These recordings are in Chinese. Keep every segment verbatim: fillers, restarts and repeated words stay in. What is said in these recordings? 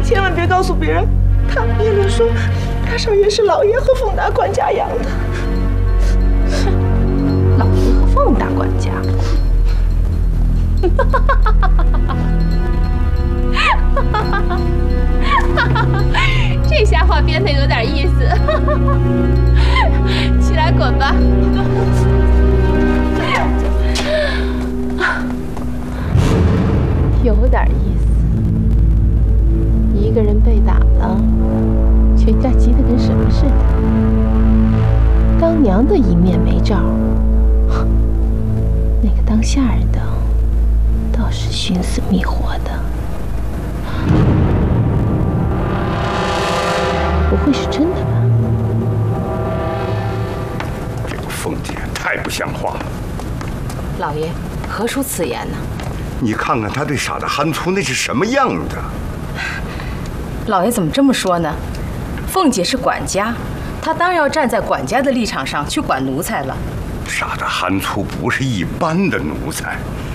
千万别告诉别人，他们议论说大少爷是老爷和凤大管家养的。 老爷和凤大管家。这瞎话编的有点意思。起来滚吧。有点意思。一个人被打了，全家急得跟什么似的。当娘的一面没招，那个当下人的倒是寻死觅活的。不会是真的吧？ 这个凤姐太不像话了。 老爷，何出此言呢？ 你看看她对傻大憨粗那是什么样的？ 老爷怎么这么说呢？凤姐是管家，她当然要站在管家的立场上去管奴才了。 傻大憨粗不是一般的奴才。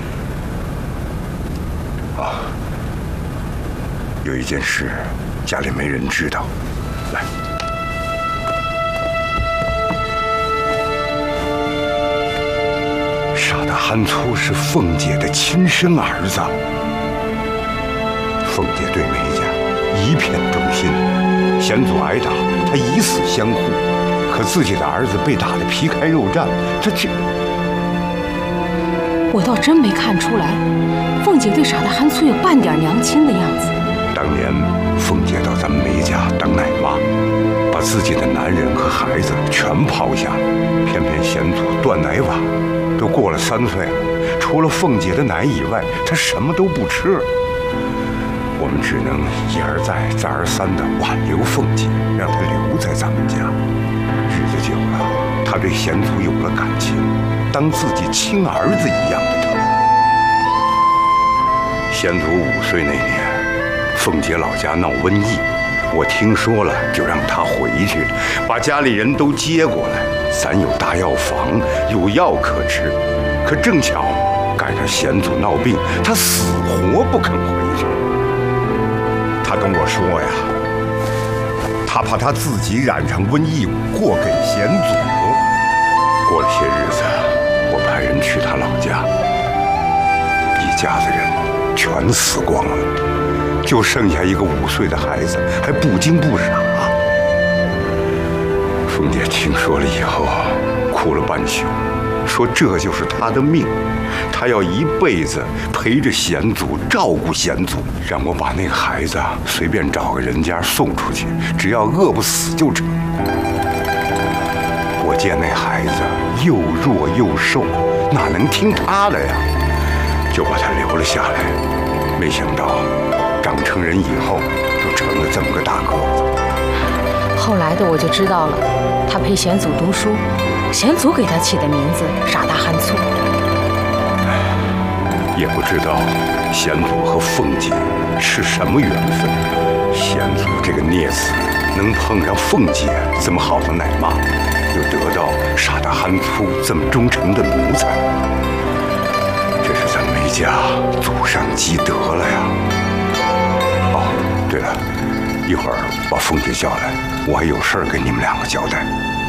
啊，有一件事，家里没人知道。来，傻大憨粗是凤姐的亲生儿子。凤姐对梅家一片忠心，险阻挨打，她以死相护。可自己的儿子被打得皮开肉绽，这这…… 我倒真没看出来，凤姐对傻大憨粗有半点娘亲的样子。 当年凤姐到咱们梅家当奶妈，把自己的男人和孩子全抛下，偏偏险阻断奶晚，都过了三岁了，除了凤姐的奶以外，她什么都不吃。我们只能一而再、再而三地挽留凤姐，让她留在咱们家。日子久了，她对险阻有了感情，当自己亲儿子一样的疼。险阻五岁那年，凤姐老家闹瘟疫，我听说了，就让她回去，把家里人都接过来。咱有大药房，有药可吃。可正巧赶上险阻闹病，她死活不肯回去。他跟我说呀，他怕他自己染上瘟疫过给险阻。过了些日子，我派人去他老家，一家子人全死光了，就剩下一个五岁的孩子，还不惊不傻。凤姐听说了以后，哭了半宿，说这就是他的命，他要一辈子陪着险阻，照顾险阻，让我把那个孩子随便找个人家送出去，只要饿不死就成。我见那孩子又弱又瘦，哪能听他的呀？就把他留了下来。没想到长成人以后，就成了这么个大个子。 后来的我就知道了，他陪险阻读书，险阻给他起的名字傻大憨粗。 也不知道险阻和凤姐是什么缘分，险阻这个孽子能碰上凤姐这么好的奶妈，又得到傻大憨粗这么忠诚的奴才，这是咱梅家祖上积德了呀。哦，对了，一会儿把凤姐叫来，我还有事儿跟你们两个交代。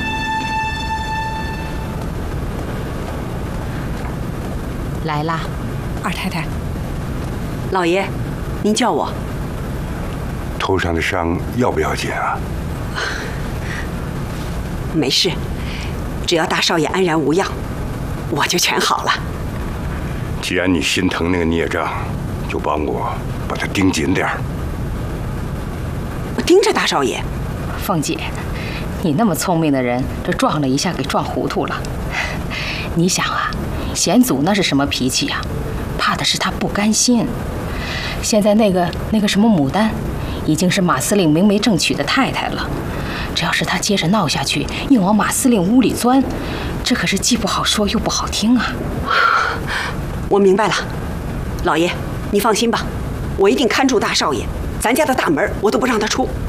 来啦。 二太太，老爷，您叫我。 头上的伤要不要紧啊？ 没事，只要大少爷安然无恙，我就全好了。 既然你心疼那个孽障，就帮我把他盯紧点儿。 我盯着大少爷。 凤姐，你那么聪明的人，这撞了一下给撞糊涂了。你想啊，险阻那是什么脾气呀？怕的是他不甘心。现在那个那个什么牡丹，已经是马司令明媒正娶的太太了。只要是他接着闹下去，硬往马司令屋里钻，这可是既不好说又不好听啊。 我明白了，老爷，你放心吧，我一定看住大少爷，咱家的大门我都不让他出。